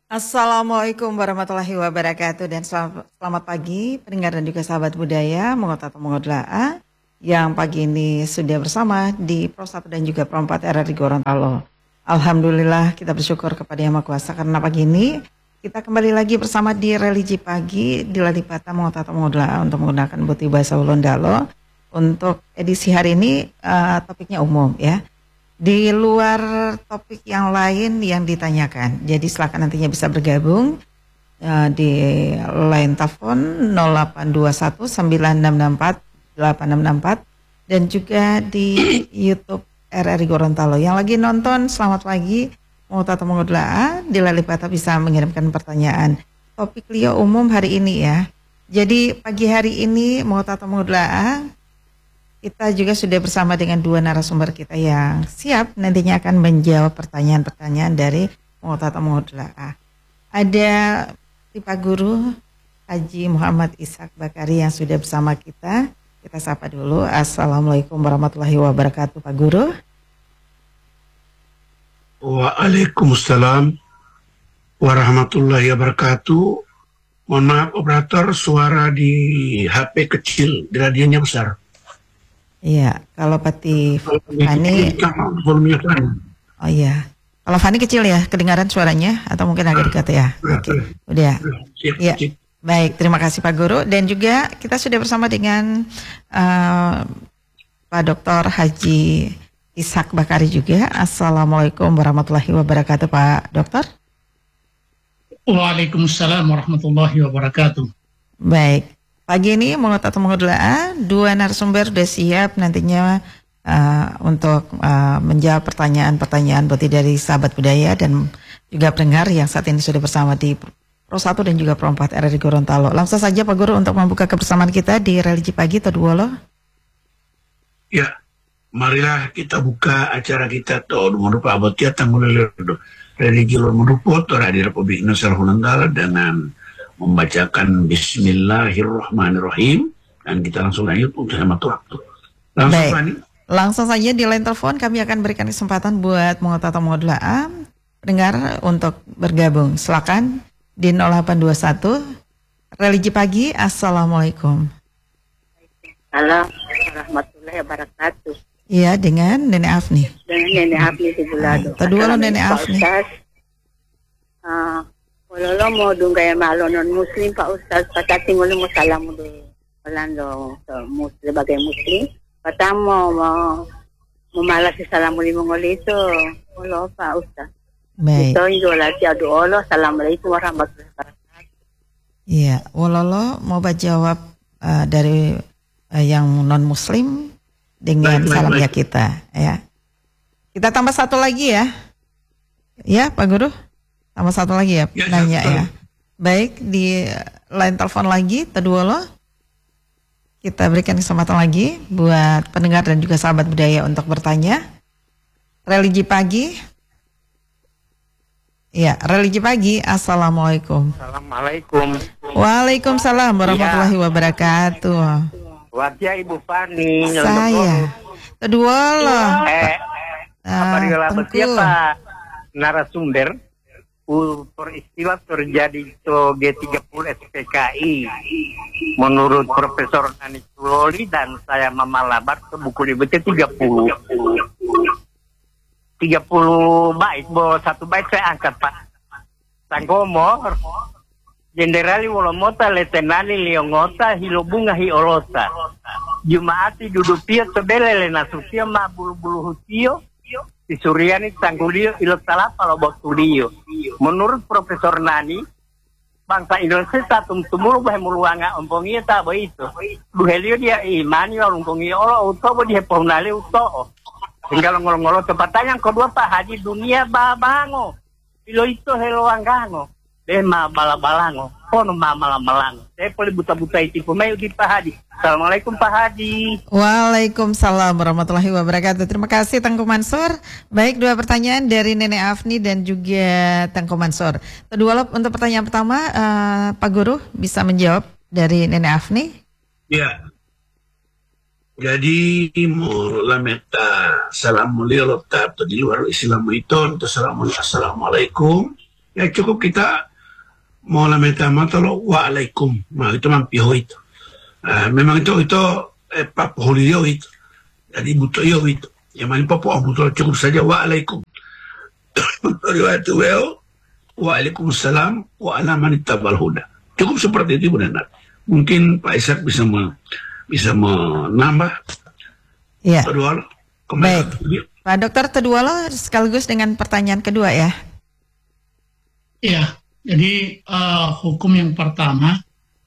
Assalamualaikum warahmatullahi wabarakatuh dan selamat pagi pendengar dan juga sahabat budaya Mengotat Mengodla'a yang pagi ini sudah bersama di Pro 1 dan juga Pro 4 RRI Gorontalo. Alhamdulillah kita bersyukur kepada Yang Maha Kuasa karena pagi ini kita kembali lagi bersama di Religi Pagi di Lalipata Mengotat Mengodla'a untuk menggunakan buti bahasa Ulundalo. Untuk edisi hari ini topiknya umum ya. Di luar topik yang lain yang ditanyakan. Jadi silakan nantinya bisa bergabung di line telepon 0821 9664 8664 dan juga di YouTube RRI Gorontalo. Yang lagi nonton selamat pagi. Mengotat Mengodla'a di Lalipata bisa mengirimkan pertanyaan. Topik Lio umum hari ini ya. Jadi pagi hari ini Mengotat Mengodla'a kita juga sudah bersama dengan dua narasumber kita yang siap nantinya akan menjawab pertanyaan-pertanyaan dari Mengotat Mengodla'a. Ada Pak Guru Haji Muhammad Ishak Bakari yang sudah bersama kita. Kita sapa dulu. Assalamualaikum warahmatullahi wabarakatuh Pak Guru. Waalaikumsalam warahmatullahi wabarakatuh. Mohon maaf operator, suara di HP kecil, di radionya besar. Iya, kalau Pati Fani, oh iya, kalau Fani kecil ya, kedengaran suaranya atau mungkin agak dekat ya? Oke, udah. Iya, baik, terima kasih Pak Guru dan juga kita sudah bersama dengan Pak Dr. Haji Ishak Bakari juga. Assalamualaikum warahmatullahi wabarakatuh Pak Dokter. Waalaikumsalam warahmatullahi wabarakatuh. Baik. Pagi ini Mengotat Mengodla'a, dua narasumber sudah siap nantinya untuk menjawab pertanyaan-pertanyaan dari sahabat budaya dan juga pendengar yang saat ini sudah bersama di Pro 1 dan juga Pro 4 RRI Gorontalo. Langsung saja Pak Guru untuk membuka kebersamaan kita di Religi Pagi Toduolo. Ya, marilah kita buka acara kita merupakan abotia tanggul religi luar merupakan di Republik Indonesia dengan membacakan Bismillahirrahmanirrahim dan kita langsung lanjut untuk hemat waktu. Langsung saja di line telepon kami akan berikan kesempatan buat Mengotat Mengodla'a pendengar untuk bergabung. Silakan di 0821 Religi Pagi. Assalamualaikum. Assalamualaikum warahmatullahi wabarakatuh. Iya, dengan Nenek Afni. Dengan Nenek Afni di Bulado. Kedua lo Nenek Afni. Walolo mo dunggay malo non Muslim Pak Ustaz, patating ulo mo salamu do Orlando sebagai Muslim. Patamo mo malas si salamu limong ulito. Walo Pak Ustaz. Baik. Ito yung lati aduolo. Assalamualaikum warahmatullahi wabarakatuh. Iya, walolo mau jawab dari yang non Muslim dengan salam ya kita ya. Kita tambah satu lagi ya. Ya Pak Guru. Tambah satu lagi ya, nanya ya. Baik, di line telepon lagi, Toduolo. Kita berikan kesempatan lagi buat pendengar dan juga sahabat budaya untuk bertanya. Religi Pagi. Ya, Religi Pagi. Assalamualaikum. Assalamualaikum. Waalaikumsalam warahmatullahi wabarakatuh. Wajah Ibu Fani. Saya. Toduolo. Siapa narasumber? Peristiwa terjadi itu G30 SPKI menurut Profesor Nani Tuloli dan saya memalabar ke buku dibaca 30 bait, satu bait saya angkat Pak. Sanggomor Generali Wolomota Letenali Liongota Hilobunga Hiolota Jumaati Dudupia Sebelele Nasusia Ma Bulu-Bulu Hutio di Suryani Sanggulio Ilotalapa Lobotulio. Menurut Profesor Nani, bangsa Indonesia tatum tumulu bah muluanga umpongia tabo itu. Duhelio dia imani umpongia olo utobo dia paunali uto. Tinggal ngolo-ngolo tempatnya yang kedua Pak Haji dunia babango. Ilo itu heloanggango. Dema balabalango. Kono malabalango. Saya boleh buta-buta itu pemayu di Pak Haji. Assalamualaikum Pak Haji. Waalaikumsalam warahmatullahi wabarakatuh. Terima kasih Tengku Mansur. Baik, dua pertanyaan dari Nenek Afni dan juga Tengku Mansur. Kedua untuk pertanyaan pertama, Pak Guru bisa menjawab dari Nenek Afni? Ya. Jadi mula meta salamualaikum di luar Islam itu assalamualaikum Ya cukup kita mau lamenta matalo waalaikum. Nah itu mampiho itu. Memang itu Pak Holio itu. Jadi butuh itu. Yang mana Papa butuh cukup saja waalaikum. Riwayat weo waalaikumsalam wa ala man ittabal huda. Cukup seperti itu benar. Mungkin Pak Ishak bisa menambah. Ya. Kedua, baik. Pak Dokter Teduolo sekaligus dengan pertanyaan kedua ya. Ya, jadi hukum yang pertama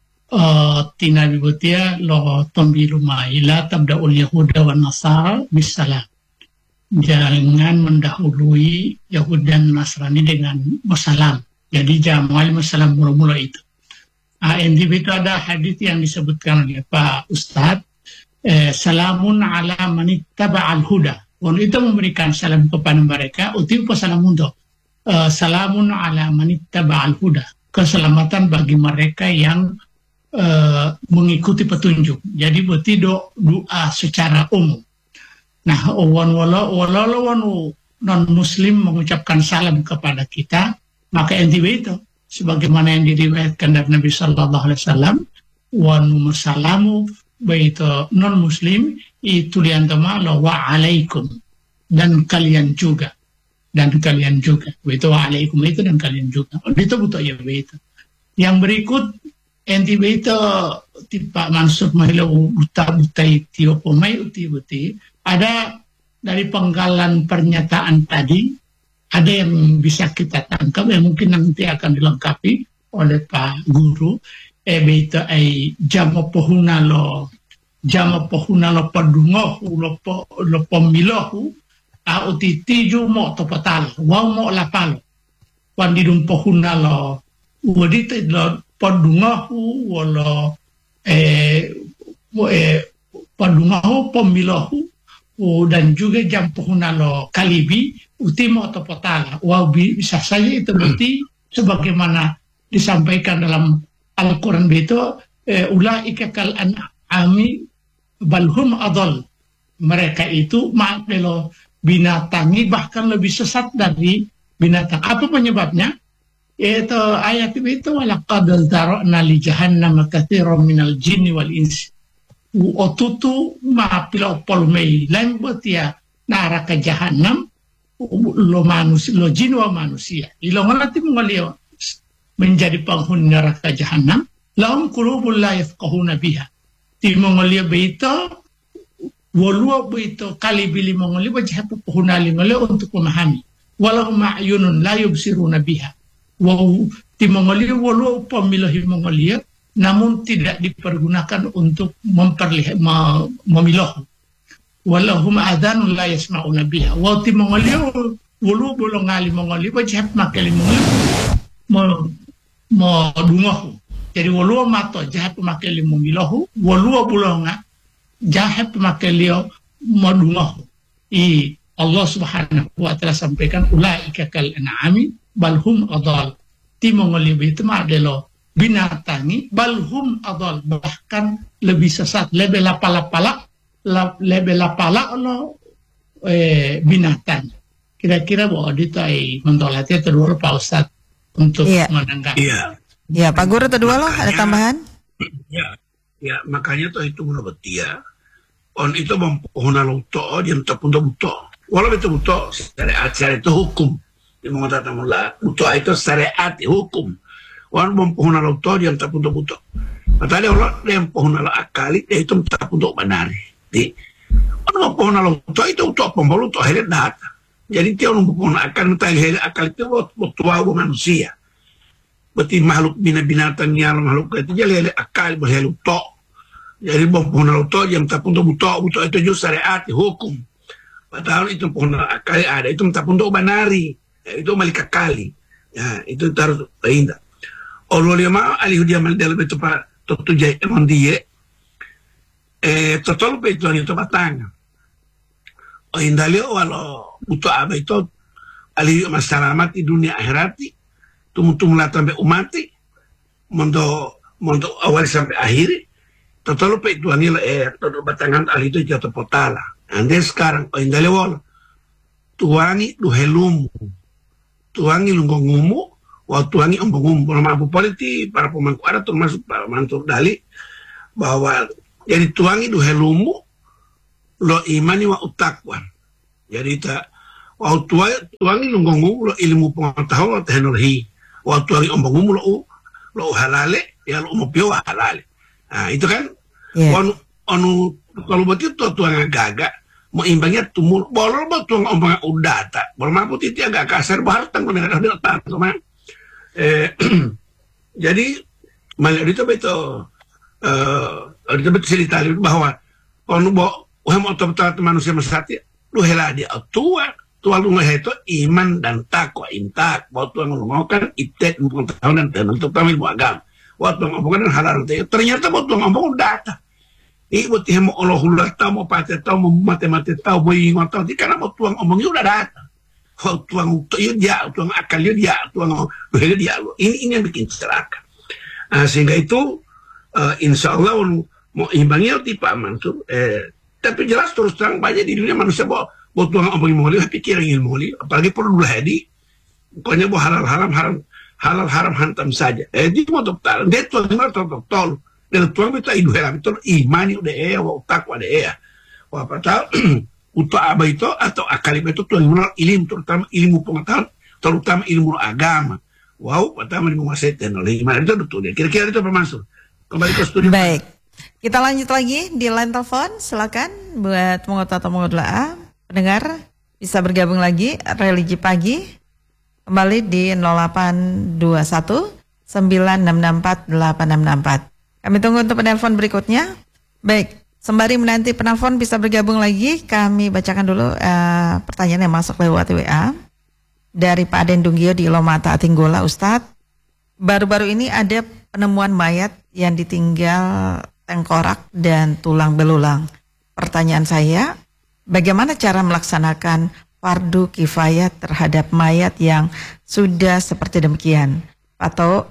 tina bibutia lo tombilu maila tabdaul yahuda wa nasara bisalam. Jangan mendahului Yahudi dan Nasrani dengan wassalam. Jadi jangan wassalam mula-mula itu. Itu ada hadits yang disebutkan oleh Pak Ustadz. Salamun ala manittaba al-huda. Itu memberikan salam kepada mereka. Utiupa salam untuk. Salamun ala manittaba al-huda. Keselamatan bagi mereka yang mengikuti petunjuk. Jadi berarti doa secara umum. Nah, walau non-muslim mengucapkan salam kepada kita, maka itu sebagaimana yang diriwayatkan dari Nabi Sallallahu Alaihi Wasallam, wa salamu begitu non-muslim itu liantama wa alaikum dan kalian juga begitu wa alaikum itu dan kalian juga itu butuh ya begitu. Yang berikut itu tipe maksud mahila buta-butai tio pomai uti-uti. Ada dari penggalan pernyataan tadi, ada yang bisa kita tangkap yang mungkin nanti akan dilengkapi oleh Pak Guru. Beito jamo pohuna lo padungohu lo pemilohu uti tiju mo topatal wa mo lapalo pandidum pohuna lo wadito lo padungohu wala padungohu pemilohu dan juga jampuhuna lo kalibi utimo atau potala. Bisa saja itu berarti sebagaimana disampaikan dalam Al-Quran itu ulaika kal an'ami balhum adol. Mereka itu maafelo binatangi bahkan lebih sesat dari binatang. Apa penyebabnya? Itu ayat itu walaqad zara'na li jahannam katsiran minal jinni wal insi. Otutu maapila polmei lain betia naraka jahanam lo manusia lo jin wa manusia ilongan nanti mengalio menjadi penghuni neraka jahanam lahum qulubul la yafqahuna biha ti mengalio beito walua beito kali bili mengalio wajah penghuni mengalio untuk memahami walau ma'yunun la yubsiruna biha wa ti mengalio walua pemilahi mengalio namun tidak dipergunakan untuk memilah. Walahum adhanun la yasma'una biha. Wa ti mongolio wulu bolong ngali mongolio wajib makali mongolio mo dungohu. Jadi wulu mato jahat makali momilahu, wulu bolonga jahat makali mo dungohu. Allah Subhanahu wa taala sampaikan ulaika kal an'ami balhum adal. Ti mongolio itu madelo binatangi balhum adal bahkan lebih sesat lebih lapala lo binatang. Kira-kira bahwa ditai mentolatnya kedua Pak Ustadz untuk menanggapi. Iya Pak Guru kedua lo ada tambahan? Ya makanya tuh itu menurut dia on itu mempunyai lauto dia tak pun buto walau itu buto syariat itu hukum dia mengatakan mula buto itu syariat hukum. Orang mempunyai lauto yang tak untuk butuh. Padahal orang yang mempunyai akali dia itu tak untuk benari. Di orang mempunyai lauto itu untuk pembalut untuk akhirnya data. Jadi dia orang mempunyai akal itu buat tua manusia. Berarti makhluk binatang yang makhluk itu jadi akal berheluk tok. Jadi mempunyai lauto yang tak untuk butuh itu juga syariat hukum. Padahal itu mempunyai akali ada itu tak untuk benari. Itu malika kali. Ya itu harus indah. Allah lima alih dia dalam itu pak tutujai emang dia total itu hanya tu batang. Indalio walau butuh apa itu alih masalah mati dunia akhirati tum latang umati mondo awal sampai akhir total itu hanya total batangan alih itu jatuh potala. Ande sekarang indalio walau tuangi duhelum tuangi lunggongumu waktu wangi ombong mampu politik para pemangku ada termasuk para mantur dali bahwa jadi tuangi duhe lumu lo imani wa utakwan. Jadi tak waktu tuangi lungongu lo ilmu pengetahuan teknologi. Waktu wangi ombong lo halale ya lo mopio halale. Nah itu kan onu kalau betul tuang agak mau imbangnya tumul bolor tuang ombang udah tak bolor mampu titi agak kasar bartang mendengar tak teman. Jadi malah itu betul cerita bahwa kalau mau betul manusia mesati lu hela dia tua lu itu iman dan takwa intak waktu yang ngomong kan itet pengetahuan dan terutama ilmu agama waktu ngomong kan halal ternyata waktu ngomong data buat yang mau Allah tahu mau pakai tahu mau matematik tahu mau ingat tahu karena mau tuang ngomongnya udah datang tuang dia tuang akal dia tuang dia ini yang bikin celaka sehingga itu insya Allah mau imbangnya tipe aman tuh tapi jelas terus terang banyak di dunia manusia bahwa tuang ngomongin moli pikir ingin moli apalagi perlu hadi pokoknya bahwa halal haram hantam saja dia mau dokter dia tuang tol dan tuang kita hidup helam itu imani udah wa takwa deh wa apa untuk apa itu atau akal itu tuang mengenal ilmu terutama ilmu pengetahuan terutama ilmu agama wow pertama menguasai teknologi mana itu betul ya kira-kira itu bermaksud kembali ke studio. Baik, kita lanjut lagi di line telepon, silakan buat mengotot atau mengodla pendengar bisa bergabung lagi religi pagi kembali di 0821 9664 8664. Kami tunggu untuk penelpon berikutnya. Baik, sembari menanti penelpon bisa bergabung lagi, kami bacakan dulu pertanyaan yang masuk lewat WA dari Pak Aden Dunggio di Lomata Atinggola. Ustadz, baru-baru ini ada penemuan mayat yang ditinggal tengkorak dan tulang belulang. Pertanyaan saya, bagaimana cara melaksanakan fardu kifayah terhadap mayat yang sudah seperti demikian? Atau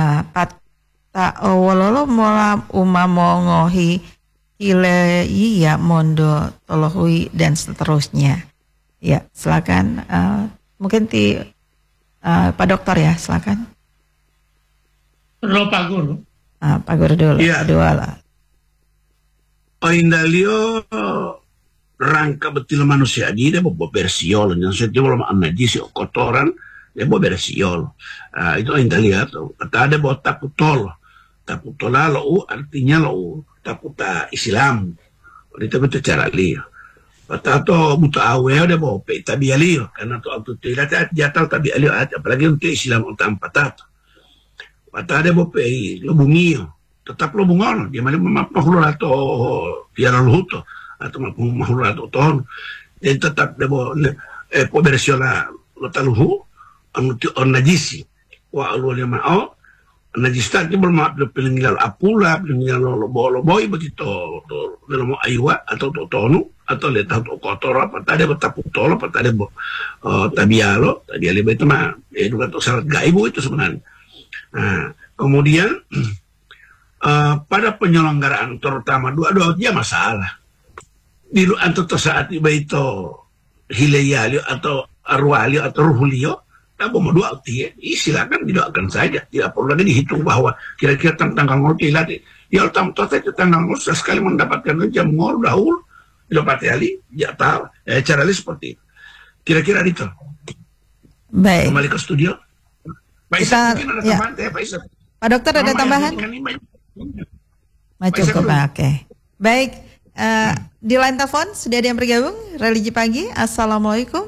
walolo mola umamongohi ile iya mondo tolohui dan seterusnya. Ya, silakan mungkin Pak Dokter ya, silakan. Pak Guru. Pak Guru dulu. Ya. Kedua lah. Indalio rangka betul manusia dia bawa bersiol yang setiap malam najis kotoran dia bawa bersiol. Itu indalio tuh. Kata ada bawa takutol. Takutola lo artinya lo takuta Islam. Itu betul cara lihat. Patato buta awal dia bawa pe tabi alio karena tu auto tidak jatuh tabi alio apalagi untuk Islam untuk patato. Pata dia bawa pe lo bungio tetap lo bungon dia malah mahulu atau piara luto atau mahulu atau ton dan tetap dia bawa poberesiola lo taluhu on najisi wa alu lima au najistan dia belum pelenggal apula pelenggal lo boy begitu dalam aywa atau tonu atau lihat atau kotor apa tadi betap tol apa tadi tabialo itu mah itu kan syarat gaibu itu sebenarnya. Nah, kemudian pada penyelenggaraan terutama dua dia masalah di antara saat itu hilayalio atau arwalio atau ruhulio tak mau dua silakan didoakan saja tidak perlu lagi dihitung bahwa kira-kira tanggal ngol latih ya utama itu tanggal ngol sekali mendapatkan jam ngol dahulu dapat ali ya tahu cara seperti itu kira-kira itu. Baik, kembali ke studio Pak Isa mungkin ada tambahan Pak Isa. Pak Dokter ada tambahan maju ke Pak. Oke baik, di line telepon sudah ada yang bergabung religi pagi. Assalamualaikum.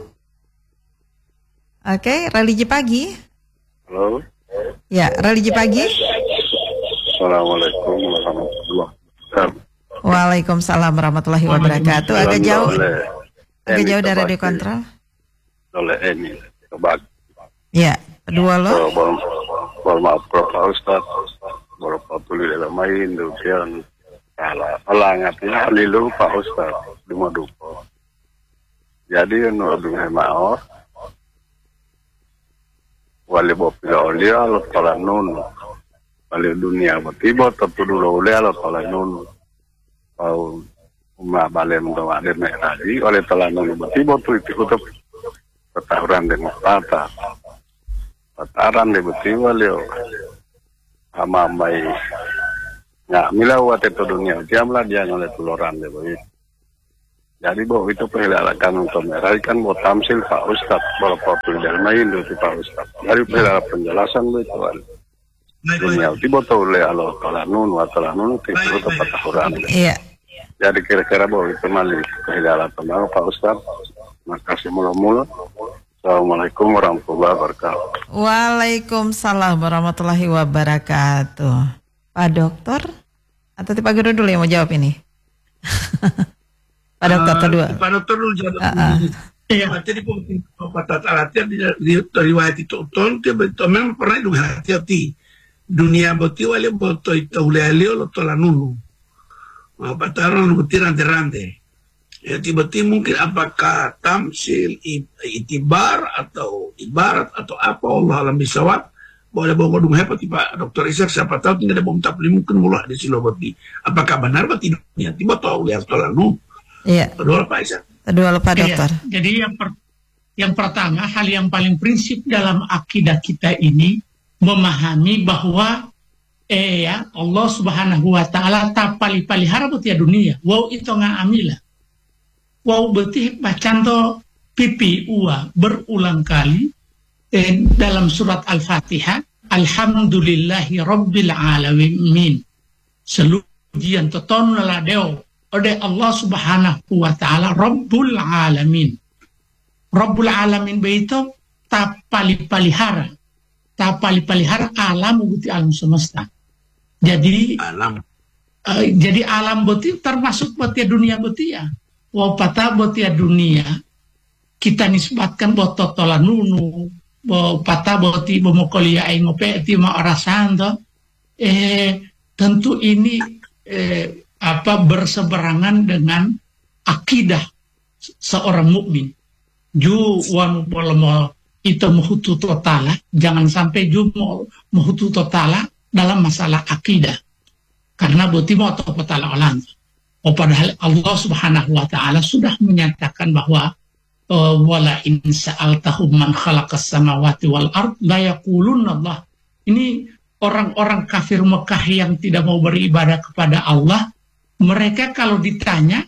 Oke, religi pagi. Halo. Ya, religi pagi. Assalamualaikum warahmatullahi wabarakatuh. Waalaikumsalam warahmatullahi wabarakatuh. Agak jauh dari radio kontrol. Oleh ini, coba. Ya, kedua lo. Mohon maaf Pak Ustaz. Beberapa tulis dalam main demikian. Salah ngatnya lilu Pak Ustaz di Maduko. Jadi menurut maaf. Wali bopila olia Allah Ta'ala nun wali dunia batibo tapi dulu olia Allah Ta'ala nun au balem doa de meradi oleh Ta'ala nun batibo tu itu kutub ketahuan dengan tata pataran de betiwa leo ama mai nggak milau wate to dunia diamlah dia oleh tuloran de boy. Jadi bahwa itu perhelatan untuk meraikan bahwa tamsil Pak Ustad beberapa pilihan main itu Pak Ustad dari perhelatan penjelasan itu dunia tiba tahu le Allah Taala nun itu tepat Quran. Iya. Jadi kira-kira bahwa itu mali perhelatan Pak Ustad. Makasih mula-mula. Assalamualaikum warahmatullahi wabarakatuh. Waalaikumsalam warahmatullahi wabarakatuh. Pak Dokter atau Pak Guru dulu yang mau jawab ini? Pak Dokter kedua. Pak Dokter dulu jawab. Iya, jadi patah latihan di riwayat itu ton dia memang pernah juga hati-hati. Dunia boti wale boto itu ulelio lo tolanunu. Pataran butiran derante. Ya tiba-tiba mungkin apakah tamsil, itibar atau ibarat atau apa Allah alam bisawab boleh bawa dung hebat Pak Dokter Ishak siapa tahu tidak ada bom tapli mungkin mulah di silobati apakah benar atau tidak tiba tahu lihat tolanu iya kedua Pak Ishak kedua Pak Dokter jadi yang pertama hal yang paling prinsip dalam akidah kita ini memahami bahwa Allah Subhanahu wa taala tapali-palihara butia dunia wow itu ngamila wow berarti bacanto pipi uwa berulang kali dalam surat Al-Fatihah Alhamdulillahi Rabbil Alamin selujian toton ladeo oleh Allah Subhanahu wa taala Rabbul Alamin Rabbul Alamin beito tapali-palihara alam buti alam semesta jadi alam buti termasuk buti dunia buti ya wapata botia dunia kita nisbatkan bototola nunu pata boti bomokolia ngope ti ma orasanto tentu ini berseberangan dengan akidah seorang mukmin ju wan polomo itu muhutu totala jangan sampai ju muhutu totala dalam masalah akidah karena boti mau totala olang. Padahal Allah Subhanahu wa taala sudah menyatakan bahwa wala in sa'altahum man khalaqas samawati wal ard la yaqulunna Allah. Ini orang-orang kafir Mekah yang tidak mau beribadah kepada Allah, mereka kalau ditanya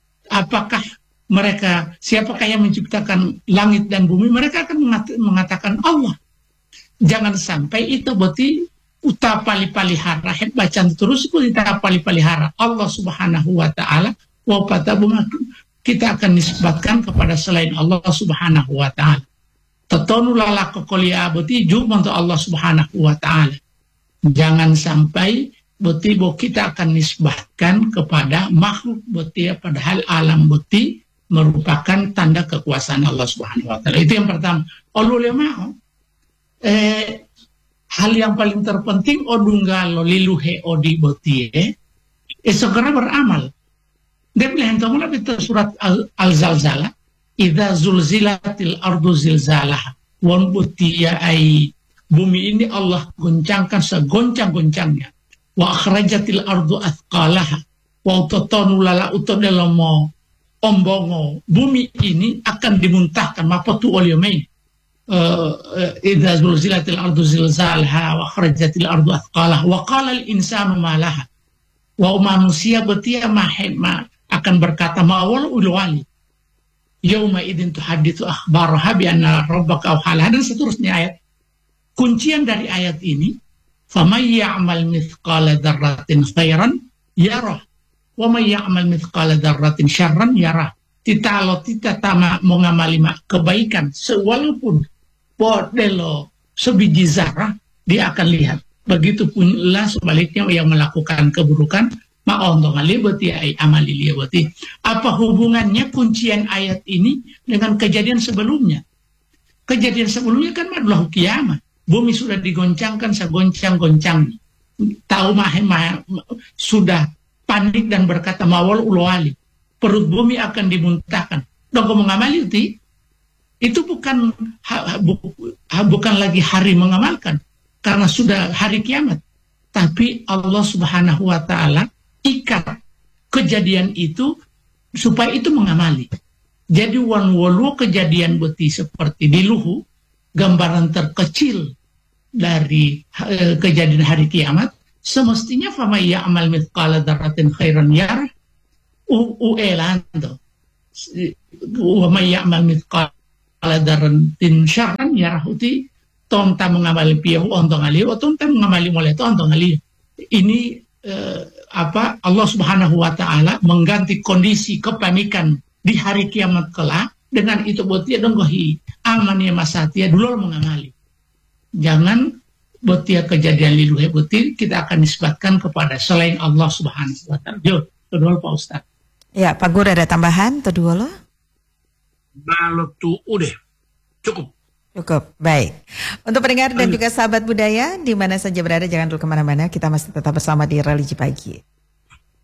siapakah yang menciptakan langit dan bumi, mereka akan mengatakan Allah. Jangan sampai itu berarti utapali-palihara bacaan terus utapali-palihara Allah Subhanahu wa taala kita akan nisbatkan kepada selain Allah Subhanahu wa taala tatonu lala kokolia boti jum untuk Allah Subhanahu wa taala jangan sampai boti kita akan nisbatkan kepada makhluk boti padahal alam boti merupakan tanda kekuasaan Allah Subhanahu wa taala itu yang pertama Allah mau hal yang paling terpenting odunggalo liluhe odi botie segera beramal. Dia bilang tolong itu surat Al-Zalzalah idza zulzilatil ardu zilzalah wan botia ai bumi ini Allah goncangkan segoncang-goncangnya wa akhrajatil ardu athqalaha wa tatanu lala utodelomo ombongo bumi ini akan dimuntahkan mapatu oliomain idza zulzilatil ardu zilzalaha wa akhrajatil ardu athqalaha wa qala al insanu ma laha wa manusia betia akan berkata ma'awal ulwali yauma idzin tuhaditsu akhbaraha bi anna rabbaka awhala dan seterusnya ayat kuncian dari ayat ini famay ya'mal mithqala dzarratin khairan yarah wa may ya'mal mithqala dzarratin syarran yarah tita tama mengamali kebaikan walaupun bodelo sebiji zarah dia akan lihat. Begitupun lah sebaliknya yang melakukan keburukan ma'ondong alibati ay amali liwati. Apa hubungannya kuncian ayat ini dengan kejadian sebelumnya? Kejadian sebelumnya kan adalah kiamat. Bumi sudah digoncangkan segoncang-goncang. Tahu sudah panik dan berkata mawal ulwali. Perut bumi akan dimuntahkan. Dong mengamali itu bukan lagi hari mengamalkan karena sudah hari kiamat, tapi Allah Subhanahu wa taala ikat kejadian itu supaya itu mengamali. Jadi wan walu kejadian beti seperti di luhu gambaran terkecil dari kejadian hari kiamat, semestinya fama ya'mal mithqala dzarratin khairan yarah uelando wa may ya'mal mithqala dzarratin syarran yarah uti tonta mengamali piau ontong ali o tonta mengamali mulai to ontong ali. Ini Allah Subhanahu wa taala mengganti kondisi kepanikan di hari kiamat kelak dengan itu botia donggohi aman ya masatia dulu mengamali. Jangan botia kejadian liluhe botir kita akan nisbatkan kepada selain Allah Subhanahu wa taala. Yo, kedua Pak Ustaz. Ya, Pak Guru ada tambahan kedua lo? Malo tu udah cukup. Cukup, baik. Untuk pendengar dan juga sahabat budaya, di mana saja berada, jangan dulu kemana-mana. Kita masih tetap bersama di Religi Pagi.